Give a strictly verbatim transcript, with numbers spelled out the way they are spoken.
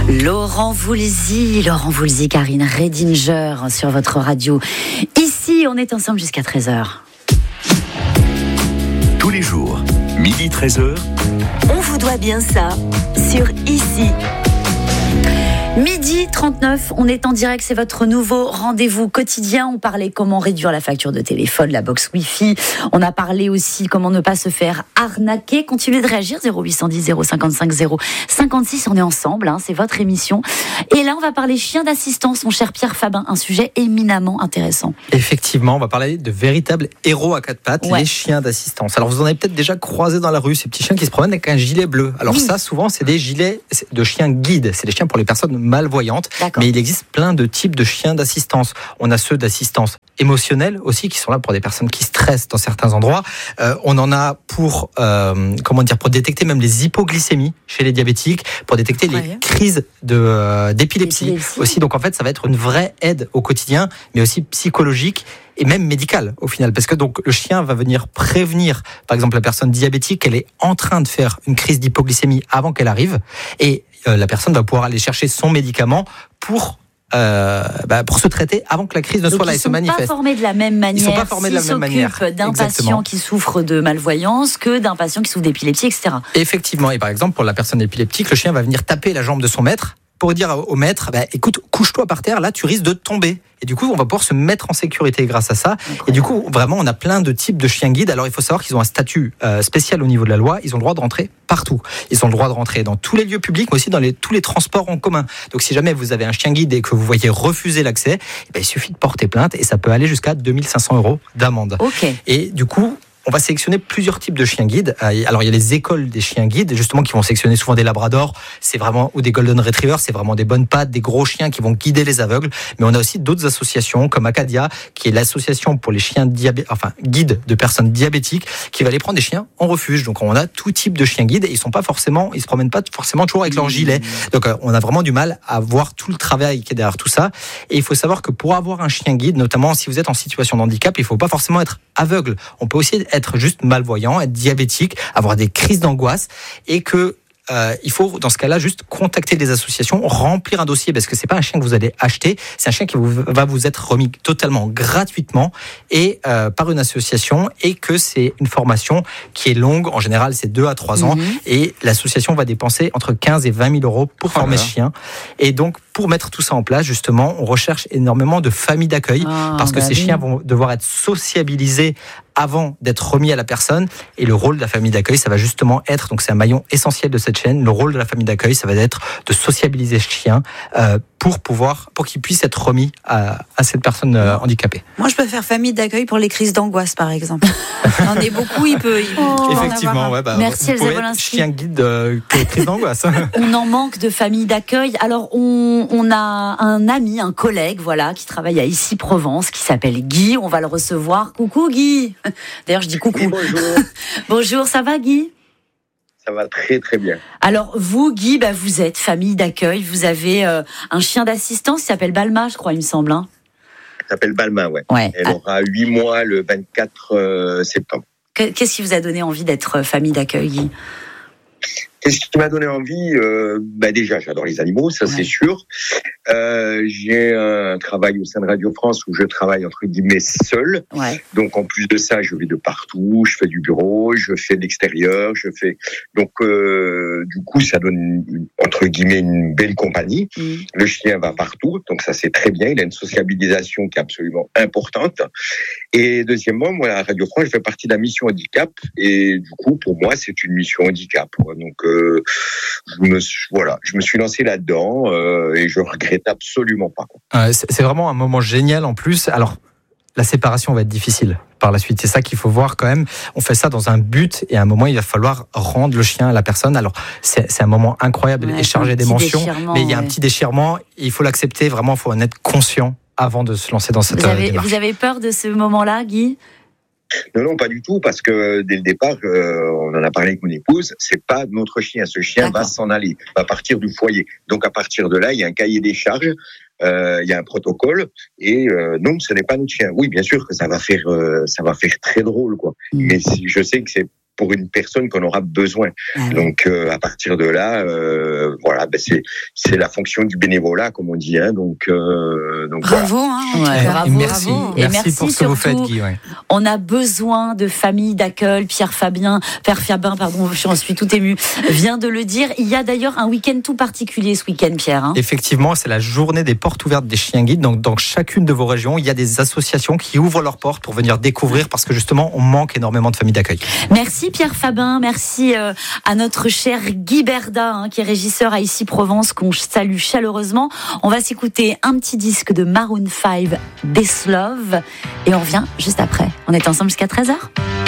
Laurent Voulzy, Laurent Voulzy, Karine Redinger sur votre radio. Ici, on est ensemble jusqu'à treize heures. Tous les jours, midi treize heures. On vous doit bien ça sur Ici. Midi trente-neuf, on est en direct, c'est votre nouveau rendez-vous quotidien. On parlait comment réduire la facture de téléphone, la box Wi-Fi. On a parlé aussi comment ne pas se faire arnaquer. Continuez de réagir, zéro huit cent dix zéro cinquante-cinq zéro cinquante-six, on est ensemble, hein, c'est votre émission. Et là, on va parler chiens d'assistance, mon cher Pierre Fabin, un sujet éminemment intéressant. Effectivement, on va parler de véritables héros à quatre pattes, ouais. les chiens d'assistance. Alors, vous en avez peut-être déjà croisé dans la rue, ces petits chiens qui se promènent avec un gilet bleu. Alors oui. ça, souvent, c'est des gilets de chiens guides. C'est des chiens pour les personnes malvoyantes. D'accord. Mais il existe plein de types de chiens d'assistance. On a ceux d'assistance émotionnelle aussi, qui sont là pour des personnes qui stressent dans certains endroits. Euh, on en a pour, euh, comment dire, pour détecter même les hypoglycémies chez les diabétiques, pour détecter ouais. les crises de, euh, d'épilepsie, d'épilepsie aussi. Donc en fait, ça va être une vraie aide au quotidien, mais aussi psychologique et même médicale au final, parce que donc le chien va venir prévenir, par exemple, la personne diabétique qu'elle est en train de faire une crise d'hypoglycémie avant qu'elle arrive, et euh, la personne va pouvoir aller chercher son médicament pour Euh, bah, pour se traiter avant que la crise ne donc soit là et se manifeste. Ils ne sont pas formés de la même manière. Ils sont pas formés de la même manière. S'occupent d'un Exactement. patient qui souffre de malvoyance que d'un patient qui souffre d'épilepsie, et cetera. Effectivement. Et par exemple, pour la personne épileptique, le chien va venir taper la jambe de son maître pour dire au maître, bah, écoute, couche-toi par terre, là tu risques de tomber. Et du coup, on va pouvoir se mettre en sécurité grâce à ça. Incroyable. Et du coup, vraiment, on a plein de types de chiens guides. Alors, il faut savoir qu'ils ont un statut euh, spécial au niveau de la loi. Ils ont le droit de rentrer partout. Ils ont le droit de rentrer dans tous les lieux publics, mais aussi dans les, tous les transports en commun. Donc, si jamais vous avez un chien guide et que vous voyez refuser l'accès, eh ben, il suffit de porter plainte et ça peut aller jusqu'à deux mille cinq cents euros d'amende. Okay. Et du coup, on va sélectionner plusieurs types de chiens guides. Alors, il y a les écoles des chiens guides, justement, qui vont sélectionner souvent des labradors, c'est vraiment, ou des golden retrievers, c'est vraiment des bonnes pattes, des gros chiens qui vont guider les aveugles. Mais on a aussi d'autres associations, comme Acadia, qui est l'association pour les chiens diabé- enfin, guides de personnes diabétiques, qui va aller prendre des chiens en refuge. Donc, on a tout type de chiens guides et ils sont pas forcément, ils se promènent pas forcément toujours avec leur gilet. Donc, on a vraiment du mal à voir tout le travail qui est derrière tout ça. Et il faut savoir que pour avoir un chien guide, notamment si vous êtes en situation de handicap, il faut pas forcément être aveugle. On peut aussi être juste malvoyant, être diabétique, avoir des crises d'angoisse et que Euh, il faut, dans ce cas-là, juste contacter des associations, remplir un dossier, parce que c'est pas un chien que vous allez acheter, c'est un chien qui vous, va vous être remis totalement gratuitement et euh, par une association, et que c'est une formation qui est longue, en général c'est deux à trois ans, mmh. et l'association va dépenser entre quinze et vingt mille euros pour former oh ce chien. Et donc, pour mettre tout ça en place, justement, on recherche énormément de familles d'accueil, oh, parce que bah ces oui. chiens vont devoir être sociabilisés avant d'être remis à la personne, et le rôle de la famille d'accueil, ça va justement être, donc c'est un maillon essentiel de cette chaîne, le rôle de la famille d'accueil, ça va être de sociabiliser ce chien euh, pour pouvoir, pour qu'il puisse être remis à, à cette personne euh, handicapée. Moi, je peux faire famille d'accueil pour les crises d'angoisse, par exemple. Il y en a beaucoup, il peut. Il peut oh, effectivement, ouais, bah, merci vous Elsa pouvez chien guide euh, pour les crises d'angoisse. On en manque de famille d'accueil. Alors, on, on a un ami, un collègue, voilà, qui travaille à Issy-Provence, qui s'appelle Guy. On va le recevoir. Coucou Guy. D'ailleurs, je dis coucou. Oui, bonjour. Bonjour, ça va Guy ? Ça va très très bien. Alors vous, Guy, bah, vous êtes famille d'accueil, vous avez euh, un chien d'assistance qui s'appelle Balma, je crois, il me semble. Hein. Elle s'appelle Balma, ouais. ouais. Elle ah. aura huit mois le vingt-quatre septembre. Qu'est-ce qui vous a donné envie d'être famille d'accueil, Guy ? Qu'est-ce qui m'a donné envie euh, bah déjà, j'adore les animaux, ça ouais. c'est sûr. Euh, j'ai un travail au sein de Radio France où je travaille entre guillemets seul. Ouais. Donc en plus de ça, je vais de partout, je fais du bureau, je fais de l'extérieur, je fais. Donc euh, du coup, ça donne entre guillemets une belle compagnie. Mmh. Le chien va partout, donc ça c'est très bien. Il a une sociabilisation qui est absolument importante. Et deuxièmement, moi à Radio France, je fais partie de la mission handicap et du coup, pour moi, c'est une mission handicap. Donc euh, je me suis, voilà, je me suis lancé là-dedans euh, et je regrette absolument pas. Euh, c'est, c'est vraiment un moment génial en plus. Alors, la séparation va être difficile par la suite. C'est ça qu'il faut voir quand même. On fait ça dans un but et à un moment, il va falloir rendre le chien à la personne. Alors, c'est, c'est un moment incroyable ouais, et chargé d'émotions, mais il y a ouais. un petit déchirement. Et il faut l'accepter. Vraiment, il faut en être conscient avant de se lancer dans cette vous avez, démarche. Vous avez peur de ce moment-là, Guy ? Non, non, pas du tout, parce que dès le départ, euh, on en a parlé avec mon épouse, c'est pas notre chien. Ce chien D'accord. va s'en aller, va partir du foyer. Donc à partir de là, il y a un cahier des charges, euh, il y a un protocole, et euh, non, ce n'est pas notre chien. Oui, bien sûr que ça va faire, euh, ça va faire très drôle, quoi. Mmh. Mais je sais que c'est pour une personne qu'on aura besoin. Ah, donc euh, à partir de là, euh, voilà, ben c'est c'est la fonction du bénévolat, comme on dit. Hein, donc euh, donc bravo, hein, en Ouais, tout cas. bravo, Et merci, bravo. merci, Et merci pour ce que vous faites, surtout. Guy. Ouais. On a besoin de familles d'accueil. Pierre Fabien, Père Fabien, pardon, je suis tout ému, vient de le dire. Il y a d'ailleurs un week-end tout particulier ce week-end, Pierre. Hein. Effectivement, c'est la journée des portes ouvertes des chiens guides. Donc, dans chacune de vos régions, il y a des associations qui ouvrent leurs portes pour venir découvrir, parce que justement, on manque énormément de familles d'accueil. Merci Pierre Fabin, merci euh, à notre cher Guy Berda, hein, qui est régisseur à Ici Provence, qu'on salue chaleureusement. On va s'écouter un petit disque de Maroon five, This Love, et on revient juste après. On est ensemble jusqu'à treize heures.